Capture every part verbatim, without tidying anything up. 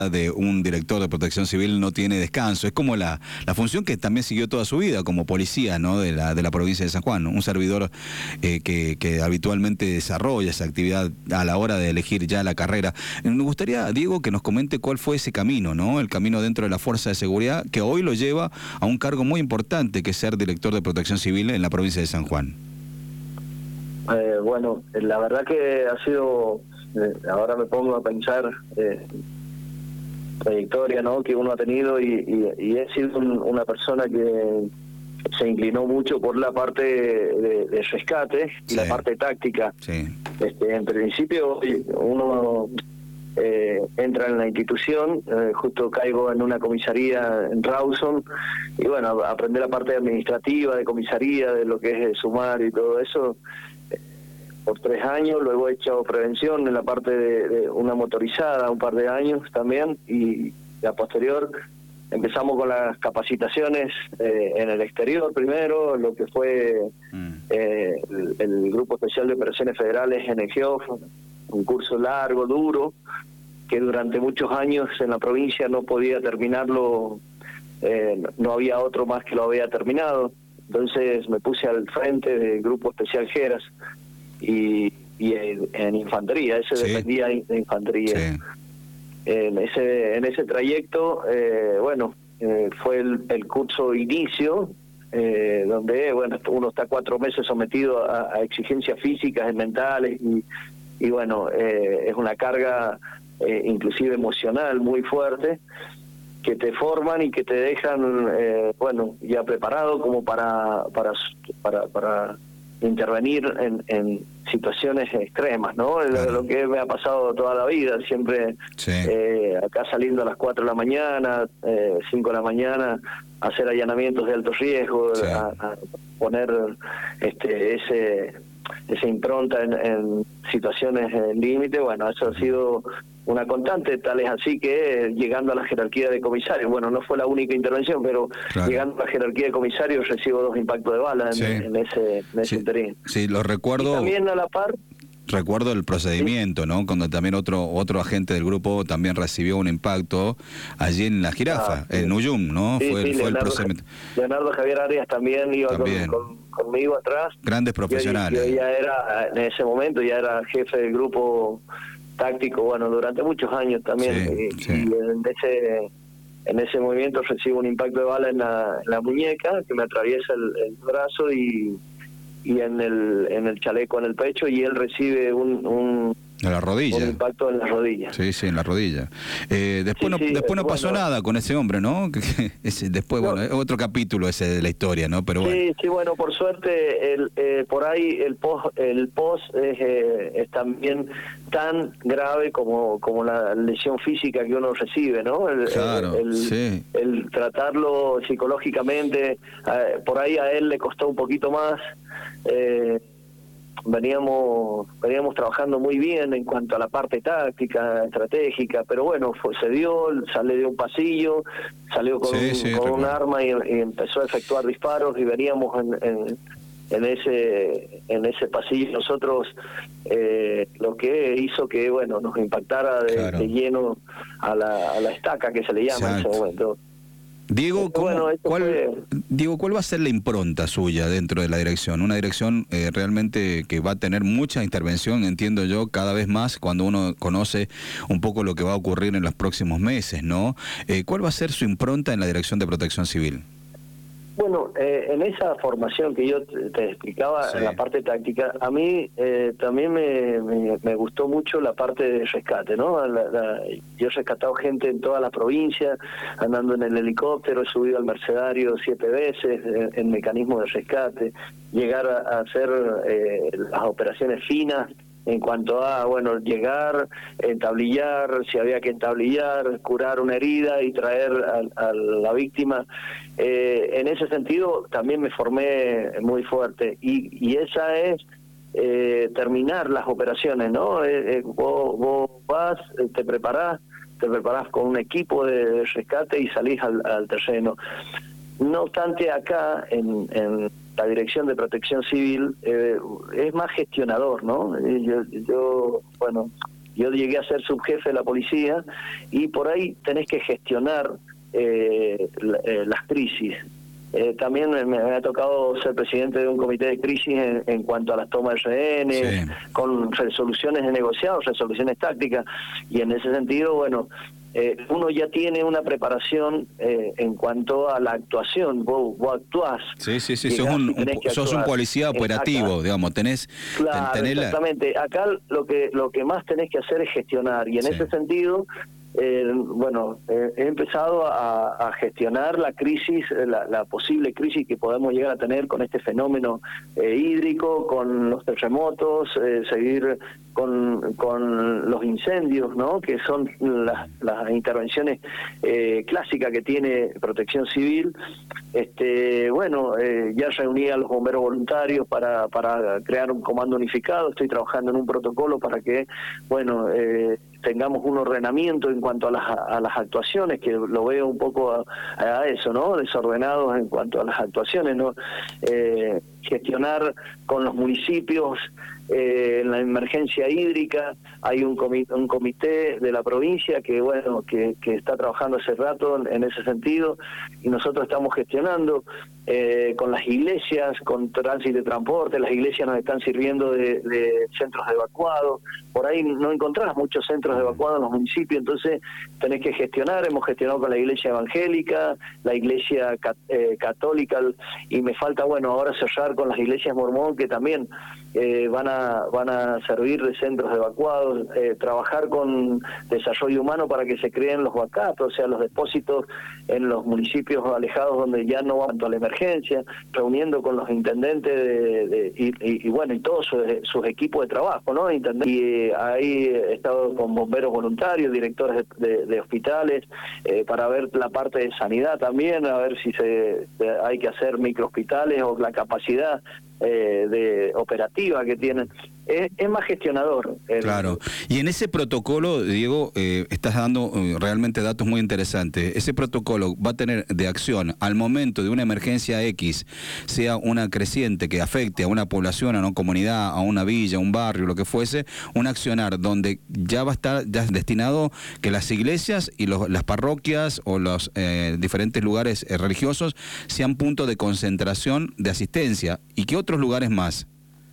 de un director de protección civil no tiene descanso. Es como la, la función que también siguió toda su vida como policía, ¿no?, de la, de la provincia de San Juan, ¿no? Un servidor eh, que, que habitualmente desarrolla esa actividad a la hora de elegir ya la carrera. Me gustaría, Diego, que nos comente cuál fue ese camino, ¿no? El camino dentro de la Fuerza de Seguridad que hoy lo lleva a un cargo muy importante, que es ser director de protección civil en la provincia de San Juan. Eh, bueno, la verdad que ha sido, eh, ahora me pongo a pensar, eh, trayectoria, ¿no?, que uno ha tenido y, y, y he sido un, una persona que se inclinó mucho por la parte de, de rescate y sí. la parte táctica. Sí. Este, en principio uno eh, entra en la institución, eh, justo caigo en una comisaría en Rawson y bueno, aprender la parte administrativa de comisaría, de lo que es el sumario y todo eso, por tres años. Luego he hecho prevención en la parte de, de una motorizada un par de años también, y a posterior empezamos con las capacitaciones eh, en el exterior primero, lo que fue mm. eh, el, el Grupo Especial de Operaciones Federales en el GEOF, un curso largo, duro, que durante muchos años en la provincia no podía terminarlo, eh, no había otro más que lo había terminado. Entonces me puse al frente del Grupo Especial Geras, y, y en, en infantería, ese sí. dependía de infantería. Sí. En ese en ese trayecto, eh, bueno, eh, fue el, el curso inicio, eh, donde bueno uno está cuatro meses sometido a, a exigencias físicas y mentales, y, y bueno, eh, es una carga eh, inclusive emocional muy fuerte, que te forman y que te dejan, eh, bueno, ya preparado como para para para, para intervenir en, en situaciones extremas, ¿no? Claro. Lo que me ha pasado toda la vida, siempre sí. eh, acá saliendo a las cuatro de la mañana, eh, cinco de la mañana, hacer allanamientos de alto riesgo, sí. a, a poner este ese esa impronta en, en situaciones límite. Bueno, eso ha sido una constante, tal es así que eh, llegando a la jerarquía de comisario, bueno, no fue la única intervención, pero claro. llegando a la jerarquía de comisario recibo dos impactos de bala en, sí. en ese, en ese sí. interín. Sí, lo recuerdo. Y también a la par... Recuerdo el procedimiento, ¿sí? ¿no? Cuando también otro otro agente del grupo también recibió un impacto allí en La Jirafa, ah, sí. en Nuyum, ¿no? Sí, fue sí, el, fue Leonardo, el procedimiento. Leonardo Javier Arias también iba también. Con, con, conmigo atrás. Grandes profesionales. Yo, yo ya era, en ese momento, ya era jefe del grupo táctico, bueno, durante muchos años también. Sí, y, sí. y en ese en ese movimiento recibo un impacto de bala en la, en la muñeca, que me atraviesa el, el brazo y... y en el en el chaleco en el pecho, y él recibe un, un en la rodilla, un impacto en la rodilla. Sí, sí, en la rodilla. Eh, después sí, no sí, después no bueno, pasó nada con ese hombre, ¿no? ese, después, no. bueno, es otro capítulo ese de la historia, ¿no? Pero sí, bueno. sí, bueno, por suerte el eh, por ahí el post el post es, eh, es también tan grave como como la lesión física que uno recibe, ¿no? El, claro, el, sí. el tratarlo psicológicamente, eh, por ahí a él le costó un poquito más. Eh, veníamos veníamos trabajando muy bien en cuanto a la parte táctica, estratégica, pero bueno, fue, se dio, sale de un pasillo, salió con, sí, un, sí, con un arma y, y empezó a efectuar disparos, y veníamos en, en, en ese en ese pasillo nosotros, eh, lo que hizo que bueno nos impactara de, claro. de lleno a la, a la estaca, que se le llama. Exacto. En ese momento. Diego, ¿cómo, bueno, ¿cuál, fue... Diego, ¿cuál va a ser la impronta suya dentro de la dirección? Una dirección eh, realmente que va a tener mucha intervención, entiendo yo, cada vez más cuando uno conoce un poco lo que va a ocurrir en los próximos meses, ¿no? Eh, ¿Cuál va a ser su impronta en la Dirección de Protección Civil? Bueno, eh, en esa formación que yo te, te explicaba, sí. en la parte táctica, a mí eh, también me, me, me gustó mucho la parte de rescate, ¿no? La, la, yo he rescatado gente en toda la provincia, andando en el helicóptero, he subido al Mercedario siete veces en, en mecanismo de rescate, llegar a, a hacer eh, las operaciones finas, en cuanto a, bueno, llegar, entablillar, si había que entablillar, curar una herida y traer a, a la víctima. Eh, en ese sentido también me formé muy fuerte, y, y esa es eh, terminar las operaciones, ¿no? Eh, eh, vos, vos vas, te preparás, te preparás con un equipo de rescate y salís al, al terreno. No obstante, acá en, en la Dirección de Protección Civil eh, es más gestionador, ¿no? Yo, yo bueno, yo llegué a ser subjefe de la policía y por ahí tenés que gestionar eh, la, eh, las crisis. Eh, también me, me ha tocado ser presidente de un comité de crisis en, en cuanto a las tomas de rehenes, sí, con resoluciones de negociados, resoluciones tácticas, y en ese sentido, bueno, eh, uno ya tiene una preparación eh, en cuanto a la actuación. Vos, vos actuás. Sí, sí, sí, sos un, un, sos un policía operativo, acá, digamos, tenés... Claro, tenés exactamente. La... Acá lo que, lo que más tenés que hacer es gestionar, y en sí, ese sentido... Eh, bueno, eh, he empezado a, a gestionar la crisis, la, la posible crisis que podemos llegar a tener con este fenómeno eh, hídrico, con los terremotos, eh, seguir con, con los incendios, ¿no? Que son las, las intervenciones eh, clásicas que tiene Protección Civil. Este, bueno, eh, ya reuní a los bomberos voluntarios para, para crear un comando unificado. Estoy trabajando en un protocolo para que, bueno, eh, tengamos un ordenamiento en cuanto a las, a las actuaciones, que lo veo un poco a, a eso, ¿no? Desordenados en cuanto a las actuaciones, ¿no? Eh, gestionar con los municipios eh, en la emergencia hídrica. Hay un comité, un comité de la provincia que, bueno, que, que está trabajando hace rato en, en ese sentido, y nosotros estamos gestionando eh, con las iglesias, con tránsito de transporte. Las iglesias nos están sirviendo de, de centros de evacuados. Por ahí no encontrás muchos centros de evacuados en los municipios, entonces tenés que gestionar. Hemos gestionado con la iglesia evangélica, la iglesia cat, eh, católica, y me falta, bueno, ahora cerrar con las iglesias mormón, que también eh, van a van a servir de centros de evacuados, eh, trabajar con desarrollo humano para que se creen los vacatos, o sea, los depósitos en los municipios alejados donde ya no van a la emergencia, reuniendo con los intendentes de, de, y, y, y bueno, y todos sus, sus equipos de trabajo, ¿no? Intendentes. Y eh, ahí he estado con bomberos voluntarios, directores de, de, de hospitales, eh, para ver la parte de sanidad también, a ver si se, se hay que hacer microhospitales o la capacidad eh, de operativa que tienen. Es, es más gestionador. El... Claro. Y en ese protocolo, Diego, eh, estás dando eh, realmente datos muy interesantes. Ese protocolo va a tener de acción al momento de una emergencia X, sea una creciente que afecte a una población, a una comunidad, a una villa, a un barrio, lo que fuese, un accionar donde ya va a estar ya destinado que las iglesias y los, las parroquias o los eh, diferentes lugares eh, religiosos sean puntos de concentración de asistencia, y que otros lugares más.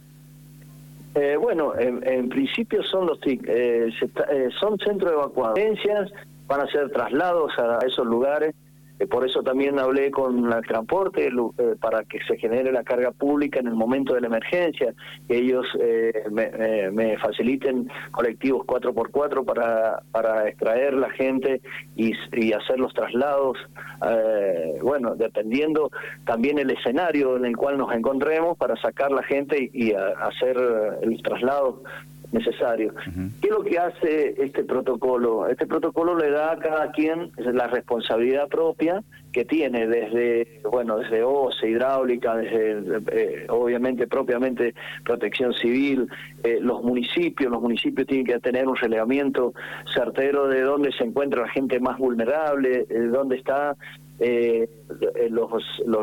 Eh, bueno, en, en principio son los T I C, eh, se, eh, son centros de evacuación, van a ser traslados a esos lugares, eh, por eso también hablé con el transporte, eh, para que se genere la carga pública en el momento de la emergencia, que ellos eh, me, eh, me faciliten colectivos cuatro por cuatro para, para extraer la gente y, y hacer los traslados, eh, bueno, dependiendo también el escenario en el cual nos encontremos, para sacar la gente y, y a, hacer el traslado necesario. Uh-huh. ¿Qué es lo que hace este protocolo? Este protocolo le da a cada quien la responsabilidad propia que tiene, desde, bueno, desde O C E, hidráulica, desde, eh, obviamente, propiamente Protección Civil, eh, los municipios, los municipios tienen que tener un relevamiento certero de dónde se encuentra la gente más vulnerable, de dónde está eh, los, los